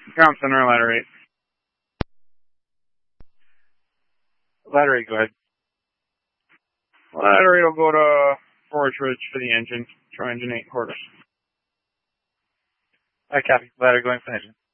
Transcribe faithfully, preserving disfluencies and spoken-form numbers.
Ground center, ladder eight. Ladder eight, go ahead. Ladder eight will go to Forge Ridge for the engine. Try engine eight, quarters. I copy. Ladder going for engine.